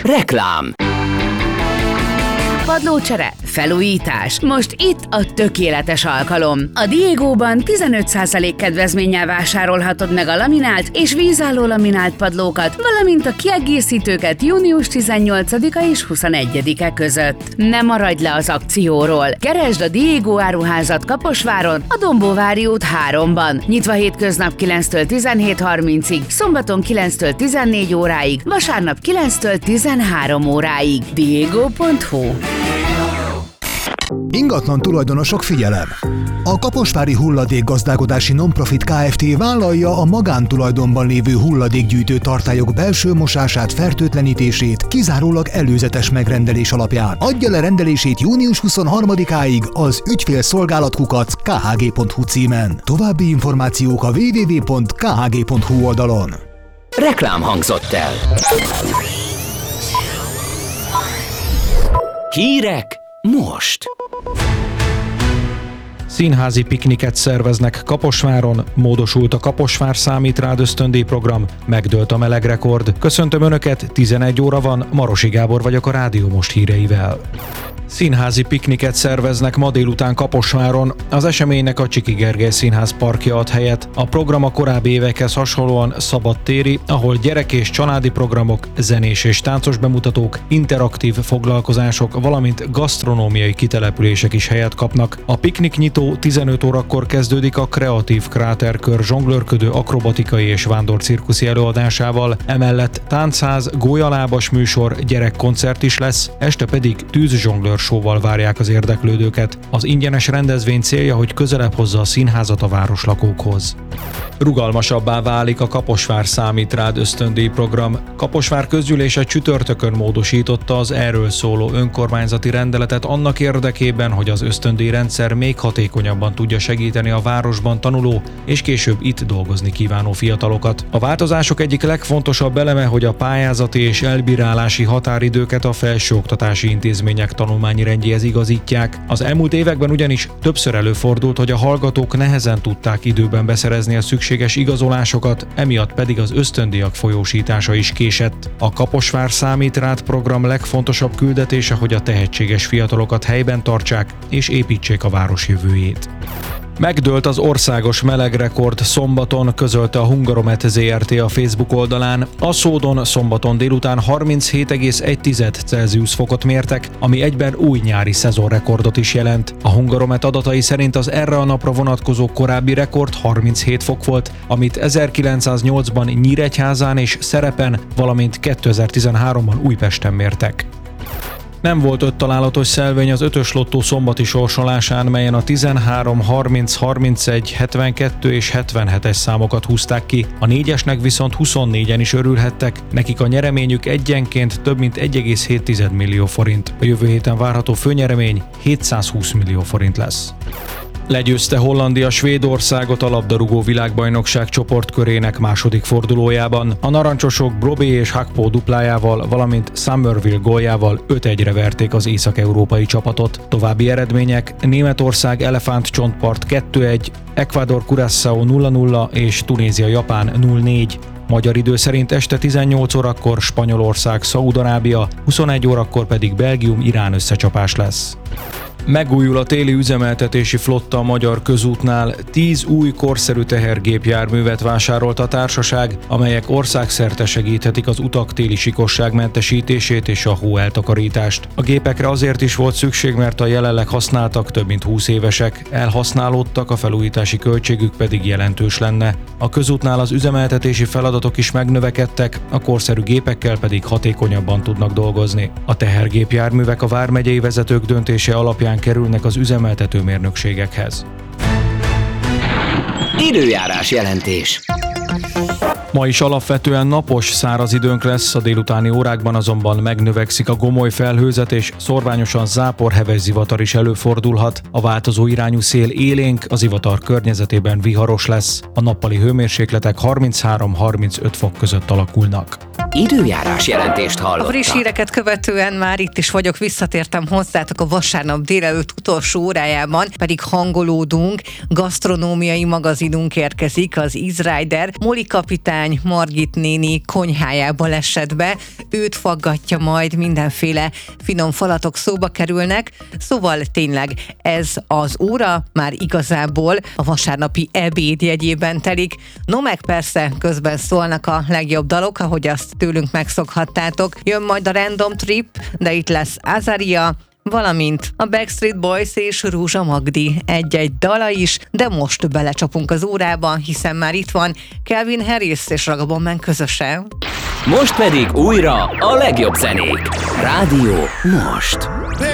Reklám. Padlócsere, felújítás. Most itt a tökéletes alkalom. A Diegóban 15% kedvezménnyel vásárolhatod meg a laminált és vízálló laminált padlókat, valamint a kiegészítőket június 18-a és 21-e között. Ne maradj le az akcióról. Keresd a Diegó áruházat Kaposváron, a Dombóvári út 3-ban. Nyitva hétköznap 9-től 17:30-ig, szombaton 9-től 14 óráig, vasárnap 9-től 13 óráig. Diego.hu. Ingatlan tulajdonosok, figyelem! A Kaposvári Hulladékgazdálkodási Nonprofit Kft. Vállalja a magántulajdonban lévő hulladékgyűjtő tartályok belső mosását, fertőtlenítését kizárólag előzetes megrendelés alapján. Adja le rendelését június 23-áig az ügyfélszolgálat@khg.hu címen. További információk a www.khg.hu oldalon. Reklám hangzott el. Hírek most. Színházi pikniket szerveznek Kaposváron, módosult a Kaposvár Számít Rád ösztöndíjprogram, megdőlt a melegrekord. Köszöntöm Önöket, 11 óra van, Marosi Gábor vagyok a Rádió Most híreivel. Színházi pikniket szerveznek ma délután Kaposváron, az eseménynek a Csiki Gergely Színház parkja ad helyet. A program a korábbi évekhez hasonlóan szabadtéri, ahol gyerek- és családi programok, zenés és táncos bemutatók, interaktív foglalkozások, valamint gasztronómiai kitelepülések is helyet kapnak. A piknik nyitó 15 órakor kezdődik a Kreatív Kráterkör zsonglőrködő akrobatikai és vándorcirkuszi előadásával, emellett táncház, gólyalábas műsor, gyerekkoncert is lesz, este pedig tűzzsonglőr show-val várják az érdeklődőket. Az ingyenes rendezvény célja, hogy közelebb hozza a színházat a városlakókhoz. Rugalmasabbá válik a Kaposvár Számít Rád ösztöndíjprogram. Kaposvár közgyűlése csütörtökön módosította az erről szóló önkormányzati rendeletet annak érdekében, hogy az ösztöndíjrendszer még hatékonyabban tudja segíteni a városban tanuló és később itt dolgozni kívánó fiatalokat. A változások egyik legfontosabb eleme, hogy a pályázati és elbírálási határidőket a felsőoktatási intézmények tanulmányi rendjéhez igazítják. Az elmúlt években ugyanis többször előfordult, hogy a hallgatók nehezen tudták időben beszerezni a szükséges igazolásokat, emiatt pedig az ösztöndíjak folyósítása is késett. A Kaposvár Számít Rád program legfontosabb küldetése, hogy a tehetséges fiatalokat helyben tartsák és építsék a város jövőjét. Megdőlt az országos melegrekord szombaton, közölte a Hungaromet Zrt. A Facebook oldalán. A Szódon szombaton délután 37,1 Celsius fokot mértek, ami egyben új nyári szezonrekordot is jelent. A Hungaromet adatai szerint az erre a napra vonatkozó korábbi rekord 37 fok volt, amit 1908-ban Nyíregyházán és Szerepen, valamint 2013-ban Újpesten mértek. Nem volt 5 találatos szelvény az 5-ös lottó szombati sorsolásán, melyen a 13, 30, 31, 72 és 77-es számokat húzták ki, a 4-esnek viszont 24-en is örülhettek, nekik a nyereményük egyenként több mint 1,7 millió forint. A jövő héten várható főnyeremény 720 millió forint lesz. Legyőzte Hollandia Svédországot a labdarúgó világbajnokság csoportkörének második fordulójában. A narancsosok Brobé és Hakpo duplájával, valamint Summerville góljával 5-1-re verték az észak-európai csapatot. További eredmények: Németország Elefántcsontpart 2-1, Ecuador Curaçao 0-0 és Tunézia Japán 0-4. Magyar idő szerint este 18 órakor Spanyolország Szaúd-Arábia, 21 órakor pedig Belgium Irán összecsapás lesz. Megújul a téli üzemeltetési flotta a Magyar Közútnál, 10 új korszerű tehergépjárművet vásárolt a társaság, amelyek országszerte segíthetik az utak téli sikosságmentesítését és a hóeltakarítást. A gépekre azért is volt szükség, mert a jelenleg használtak több mint 20 évesek, elhasználódtak, a felújítási költségük pedig jelentős lenne. A közútnál az üzemeltetési feladatok is megnövekedtek, a korszerű gépekkel pedig hatékonyabban tudnak dolgozni. A tehergépjárművek a vármegyei vezetők döntése alapján kerülnek az üzemeltető mérnökségekhez. Időjárás jelentés. Ma is alapvetően napos, száraz időnk lesz, a délutáni órákban azonban megnövekszik a gomoly felhőzet, és szorványosan zápor, heves zivatar is előfordulhat. A változó irányú szél élénk, a zivatar környezetében viharos lesz. A nappali hőmérsékletek 33-35 fok között alakulnak. Időjárás jelentést A hallottak. friss híreket követően már itt is vagyok, visszatértem hozzátok a vasárnap délelőtt utolsó órájában, pedig hangolódunk, gasztronómiai magazinunk érkezik, az Easy Rider. Moli kapitány Margit néni konyhájába esett be, őt faggatja majd, mindenféle finom falatok szóba kerülnek, szóval tényleg ez az óra már igazából a vasárnapi ebéd jegyében telik. No meg persze közben szólnak a legjobb dalok, ahogy azt tőlünk megszokhattátok. Jön majd a Random Trip, de itt lesz Azaria, valamint a Backstreet Boys és Rúzsa Magdi egy-egy dala is, de most belecsapunk az órába, hiszen már itt van Calvin Harris és Ragabon Man közösen. Most pedig újra a legjobb zenék. Rádió Most.